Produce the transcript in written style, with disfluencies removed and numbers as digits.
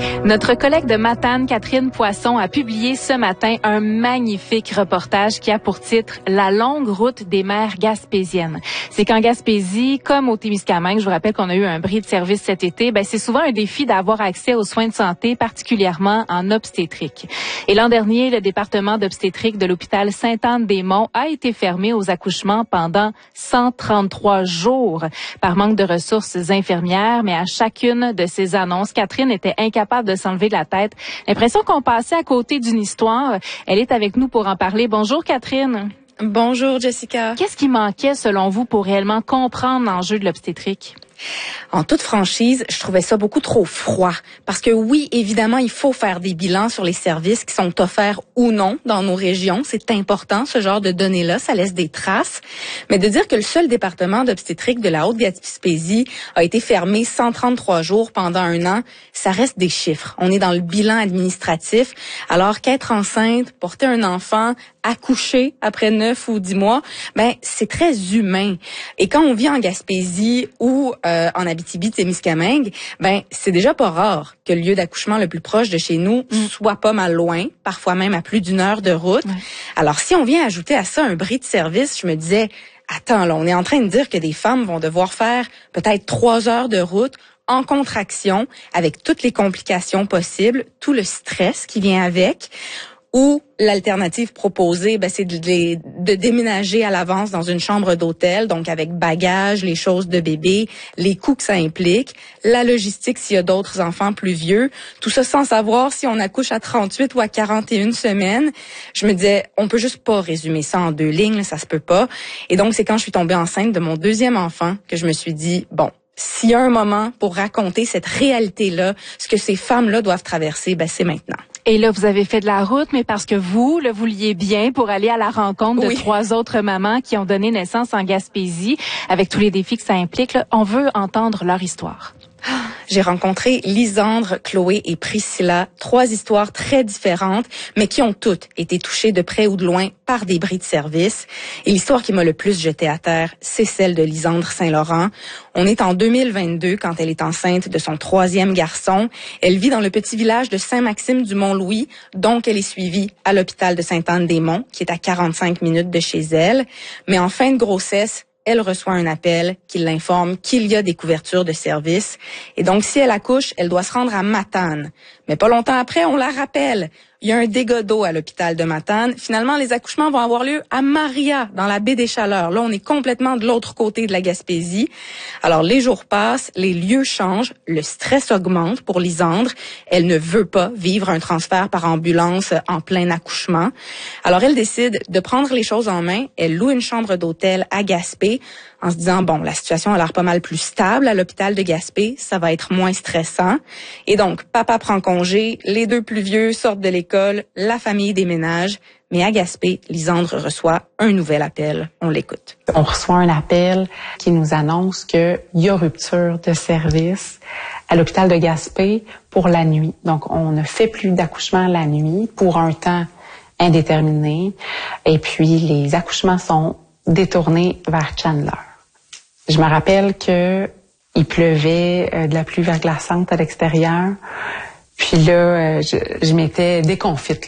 Notre collègue de Matane, Catherine Poisson, a publié ce matin un magnifique reportage qui a pour titre « La longue route des mères gaspésiennes ». C'est qu'en Gaspésie, comme au Témiscamingue, je vous rappelle qu'on a eu un bris de service cet été, c'est souvent un défi d'avoir accès aux soins de santé, particulièrement en obstétrique. Et l'an dernier, le département d'obstétrique de l'hôpital Sainte-Anne-des-Monts a été fermé aux accouchements pendant 133 jours par manque de ressources infirmières, mais à chacune de ces annonces, Catherine était incapable de s'enlever de la tête. L'impression qu'on passait à côté d'une histoire. Elle est avec nous pour en parler. Bonjour Catherine. Bonjour Jessica. Qu'est-ce qui manquait selon vous pour réellement comprendre l'enjeu de l'obstétrique? En toute franchise, je trouvais ça beaucoup trop froid. Parce que oui, évidemment, il faut faire des bilans sur les services qui sont offerts ou non dans nos régions. C'est important, ce genre de données-là. Ça laisse des traces. Mais de dire que le seul département d'obstétrique de la Haute-Gaspésie a été fermé 133 jours pendant un an, ça reste des chiffres. On est dans le bilan administratif. Alors qu'être enceinte, porter un enfant, accoucher après 9 ou 10 mois, c'est très humain. Et quand on vit en Gaspésie ou en Abitibi-Témiscamingue, c'est déjà pas rare que le lieu d'accouchement le plus proche de chez nous soit pas mal loin, parfois même à plus d'1 heure de route. Ouais. Alors si on vient ajouter à ça un bris de service, je me disais, attends, là, on est en train de dire que des femmes vont devoir faire peut-être 3 heures de route en contraction, avec toutes les complications possibles, tout le stress qui vient avec. Ou l'alternative proposée, c'est de déménager à l'avance dans une chambre d'hôtel, donc avec bagages, les choses de bébé, les coûts que ça implique, la logistique s'il y a d'autres enfants plus vieux, tout ça sans savoir si on accouche à 38 ou à 41 semaines. Je me disais, on peut juste pas résumer ça en 2 lignes, ça se peut pas. Et donc, c'est quand je suis tombée enceinte de mon 2e enfant que je me suis dit, bon, s'il y a un moment pour raconter cette réalité-là, ce que ces femmes-là doivent traverser, c'est maintenant. Et là, vous avez fait de la route, mais parce que vous le vouliez bien pour aller à la rencontre de 3 autres mamans qui ont donné naissance en Gaspésie, avec tous les défis que ça implique. Là, on veut entendre leur histoire. J'ai rencontré Lisandre, Chloé et Priscilla, 3 histoires très différentes, mais qui ont toutes été touchées de près ou de loin par des bris de service. Et l'histoire qui m'a le plus jetée à terre, c'est celle de Lisandre Saint-Laurent. On est en 2022 quand elle est enceinte de son 3e garçon. Elle vit dans le petit village de Saint-Maxime-du-Mont-Louis, donc elle est suivie à l'hôpital de Sainte-Anne-des-Monts, qui est à 45 minutes de chez elle. Mais en fin de grossesse, elle reçoit un appel qui l'informe qu'il y a des couvertures de service. Et donc, si elle accouche, elle doit se rendre à Matane. Mais pas longtemps après, on la rappelle. Il y a un dégât d'eau à l'hôpital de Matane. Finalement, les accouchements vont avoir lieu à Maria, dans la baie des Chaleurs. Là, on est complètement de l'autre côté de la Gaspésie. Alors, les jours passent, les lieux changent, le stress augmente pour Lisandre. Elle ne veut pas vivre un transfert par ambulance en plein accouchement. Alors, elle décide de prendre les choses en main. Elle loue une chambre d'hôtel à Gaspé en se disant, bon, la situation a l'air pas mal plus stable à l'hôpital de Gaspé. Ça va être moins stressant. Et donc, papa prend congé, les 2 plus vieux sortent de l'école, la famille déménage. Mais à Gaspé, Lisandre reçoit un nouvel appel. On l'écoute. On reçoit un appel qui nous annonce qu'il y a rupture de service à l'hôpital de Gaspé pour la nuit. Donc, on ne fait plus d'accouchement la nuit pour un temps indéterminé. Et puis, les accouchements sont détournés vers Chandler. Je me rappelle que il pleuvait de la pluie verglaçante à l'extérieur. Puis là, je m'étais déconfite.